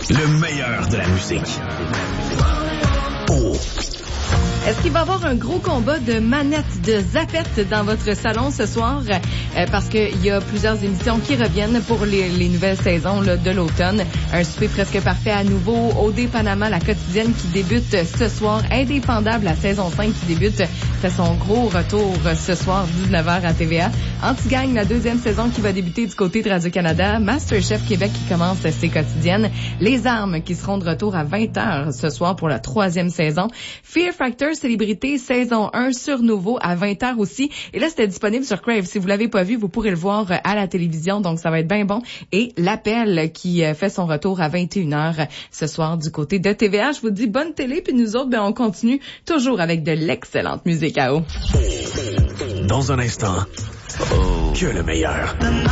Le meilleur de la musique. Oh. Est-ce qu'il va y avoir un gros combat de manettes, de zapettes dans votre salon ce soir? Parce qu'il y a plusieurs émissions qui reviennent pour les nouvelles saisons là, de l'automne. Un souper presque parfait à nouveau. OD Panama, la quotidienne qui débute ce soir. Indépendable, la saison 5 qui débute, fait son gros retour ce soir, 19h à TVA. Anti-Gang, la deuxième saison qui va débuter du côté de Radio-Canada. Masterchef Québec qui commence ses quotidiennes. Les Armes qui seront de retour à 20h ce soir pour la troisième saison. Fear Factor Célébrité, saison 1 sur Nouveau à 20h aussi. Et là, c'était disponible sur Crave. Si vous l'avez pas vu, vous pourrez le voir à la télévision. Donc, ça va être bien bon. Et L'Appel qui fait son retour à 21h ce soir du côté de TVA. Je vous dis bonne télé. Puis nous autres, on continue toujours avec de l'excellente musique à eau. Dans un instant, que le meilleur.